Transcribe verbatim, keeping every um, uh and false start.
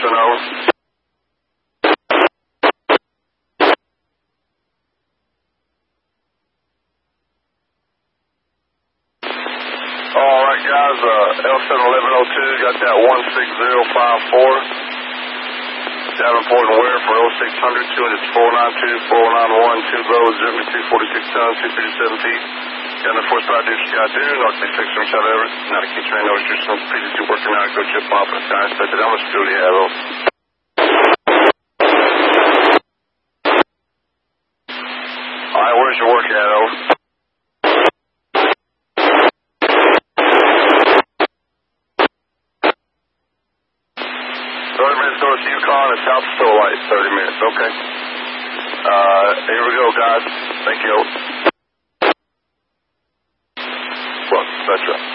Wilson, over. All right, guys, uh, L seven eleven oh two, got that one six zero five four. Davenport and Ware for oh six hundred, two hundred four nine two, four nine one, two loads, Germany two forty-six tons, two fifty-seven feet. Got the force five Deuce Sky Dune, North Bay six from South Everett. Not a key train, no restrictions, previously working out, go chip off and sky inspected. How much fuel do you have, over? All right, where's your work at, over? thirty minutes north of Yukon and south of Stowlight, thirty minutes, okay. Uh, here we go, guys. Thank you. Well, that's right.